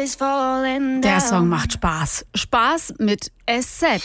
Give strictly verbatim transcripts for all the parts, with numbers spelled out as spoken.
Der Song macht Spaß. Spaß mit S Z.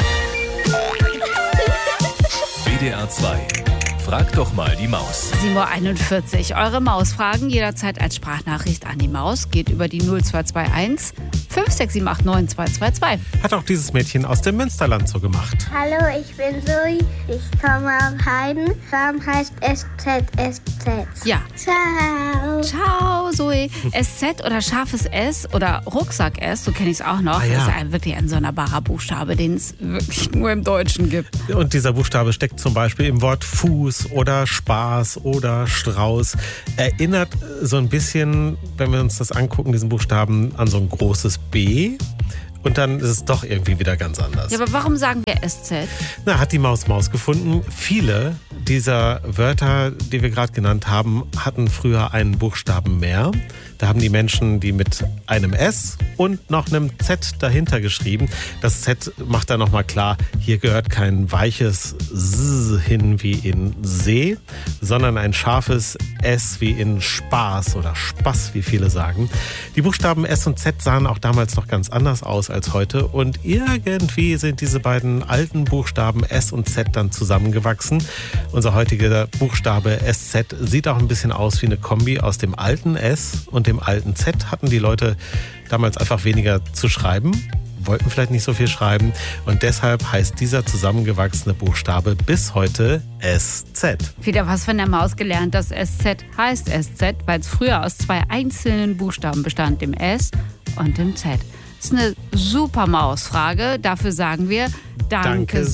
W D R zwei. Frag doch mal die Maus. sieben Uhr einundvierzig. Eure Mausfragen jederzeit als Sprachnachricht an die Maus. Geht über die null zwei zwei eins fünf sechs sieben acht neun zwei zwei zwei. Hat auch dieses Mädchen aus dem Münsterland so gemacht. Hallo, ich bin Zoe. Ich komme aus Heiden. Farm heißt S Z S Z. Ja. Ciao. Ciao, Zoe. S Z oder scharfes S oder Rucksack S, so kenne ich es auch noch. Ah, ja. Das ist ein wirklich ein sonderbarer Buchstabe, den es wirklich nur im Deutschen gibt. Und dieser Buchstabe steckt zum Beispiel im Wort Fuß oder Spaß oder Strauß. Erinnert so ein bisschen, wenn wir uns das angucken, diesen Buchstaben, an so ein großes B. Und dann ist es doch irgendwie wieder ganz anders. Ja, aber warum sagen wir S Z? Na, hat die Maus Maus gefunden. Viele dieser Wörter, die wir gerade genannt haben, hatten früher einen Buchstaben mehr. Da haben die Menschen die mit einem S und noch einem Z dahinter geschrieben. Das Z macht dann nochmal klar, hier gehört kein weiches S hin wie in See, sondern ein scharfes S wie in Spaß oder Spaß, wie viele sagen. Die Buchstaben S und Z sahen auch damals noch ganz anders aus als heute. Und irgendwie sind diese beiden alten Buchstaben S und Z dann zusammengewachsen. Unser heutiger Buchstabe S Z sieht auch ein bisschen aus wie eine Kombi aus dem alten S und dem alten Z. Hatten die Leute damals einfach weniger zu schreiben, wollten vielleicht nicht so viel schreiben. Und deshalb heißt dieser zusammengewachsene Buchstabe bis heute S Z. Wieder was von der Maus gelernt. Das S Z heißt S Z, weil es früher aus zwei einzelnen Buchstaben bestand, dem S und dem Z. Das ist eine super Mausfrage. Dafür sagen wir Danke, Danke